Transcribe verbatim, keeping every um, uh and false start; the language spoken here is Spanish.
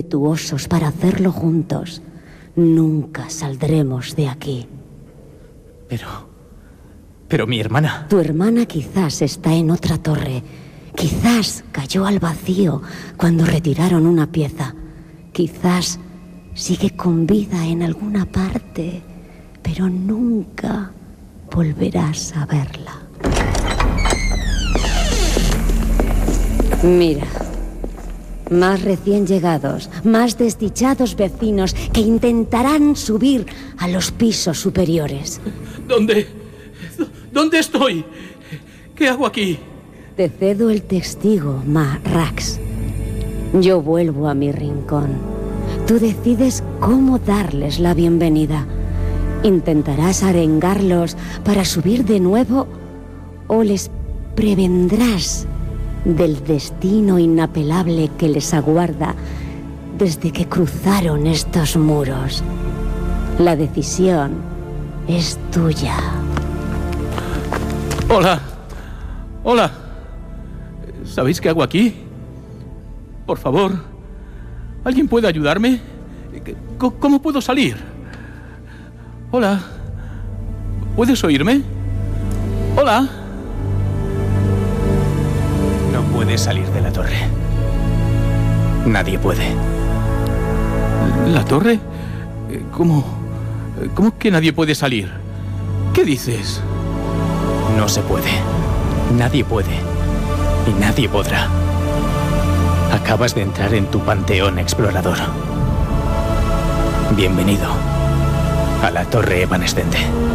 virtuosos para hacerlo juntos, nunca saldremos de aquí. Pero... pero mi hermana... Tu hermana quizás está en otra torre. Quizás cayó al vacío cuando retiraron una pieza. Quizás sigue con vida en alguna parte, pero nunca volverás a verla. Mira, más recién llegados, más desdichados vecinos que intentarán subir a los pisos superiores. ¿Dónde? ¿Dónde estoy? ¿Qué hago aquí? Te cedo el testigo, Ma Rax. Yo vuelvo a mi rincón. Tú decides cómo darles la bienvenida. ¿Intentarás arengarlos para subir de nuevo o les prevendrás del destino inapelable que les aguarda desde que cruzaron estos muros? La decisión es tuya. Hola. Hola. ¿Sabéis qué hago aquí? Por favor, ¿alguien puede ayudarme? ¿Cómo puedo salir? Hola. ¿Puedes oírme? Hola. No puedes salir de la torre. Nadie puede. ¿La torre? ¿Cómo? ¿Cómo que nadie puede salir? ¿Qué dices? No se puede. Nadie puede. Y nadie podrá. Acabas de entrar en tu panteón explorador. Bienvenido a la Torre Evanescente.